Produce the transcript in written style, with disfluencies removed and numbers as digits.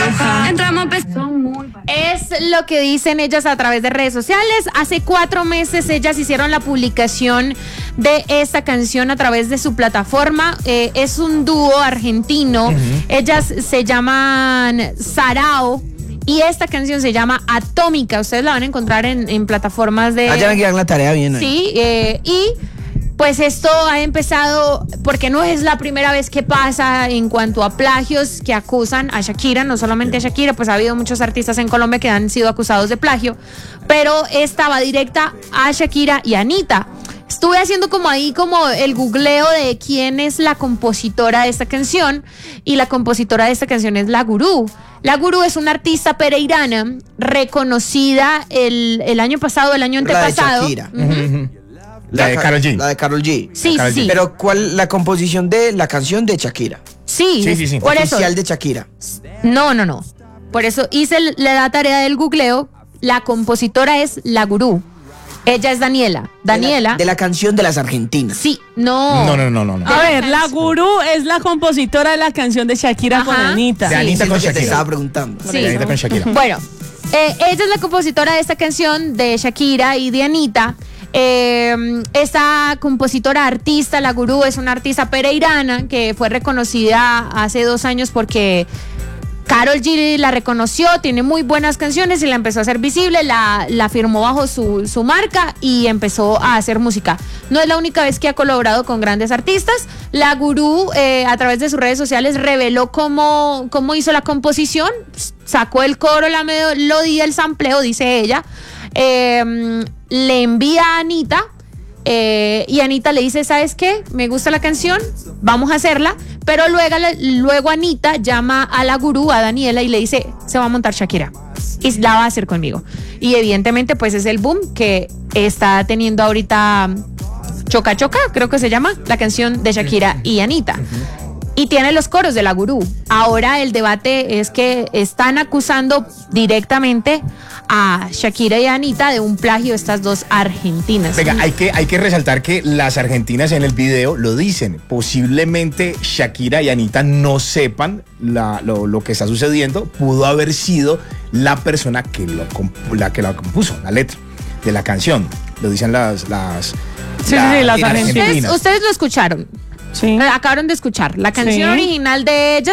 Entramos, Es lo que dicen ellas a través de redes sociales. Hace 4 meses ellas hicieron la publicación de esta canción a través de su plataforma. Es un dúo argentino. Ellas se llaman Sarao. Y esta canción se llama Atómica. Ustedes la van a encontrar en plataformas de... Vayan a hacer la tarea bien. Sí, y pues esto ha empezado porque no es la primera vez que pasa en cuanto a plagios que acusan a Shakira, no solamente a Shakira, pues ha habido muchos artistas en Colombia que han sido acusados de plagio, pero esta va directa a Shakira y a Anita. Estuve haciendo como el googleo de quién es la compositora de esta canción, y la compositora de esta canción es La Gurú. La Gurú es una artista pereirana reconocida el año pasado, el año antepasado. La de Shakira. La de Karol G. La de Karol G. Sí, Karol G. sí. Pero ¿cuál la composición de la canción de Shakira? Sí. Por eso. Oficial de Shakira. No. Por eso hice la tarea del googleo. La compositora es La Gurú. Ella es Daniela. De la canción de las argentinas. Sí, no. No. A ver, La Gurú es la compositora de la canción de Shakira con Anita. De Anita con Te Shakira. estaba preguntando. Sí. De Anita con Shakira. Bueno, ella es la compositora de esta canción de Shakira y de Anita. Esta compositora artista, La Gurú, es una artista pereirana que fue reconocida hace 2 años porque Karol G la reconoció, tiene muy buenas canciones y la empezó a hacer visible, la firmó bajo su marca y empezó a hacer música. No es la única vez que ha colaborado con grandes artistas. La Gurú, a través de sus redes sociales, reveló cómo hizo la composición, sacó el coro, la melodía, el sampleo, dice ella, le envía a Anita. Y Anita le dice, ¿sabes qué? Me gusta la canción, vamos a hacerla. Pero luego Anita llama a La Gurú, a Daniela, y le dice, se va a montar Shakira y la va a hacer conmigo. Y evidentemente pues es el boom que está teniendo ahorita Choca Choca, creo que se llama, la canción de Shakira y Anita. Y tiene los coros de La Gurú. Ahora el debate es que están acusando directamente a Shakira y a Anita de un plagio, estas dos argentinas. Venga, hay que resaltar que las argentinas en el video lo dicen. Posiblemente Shakira y Anita no sepan lo que está sucediendo. Pudo haber sido la persona que la compuso, la letra de la canción. Lo dicen las las argentinas. Ustedes lo escucharon. Sí. Acabaron de escuchar la canción Sí. original de ella.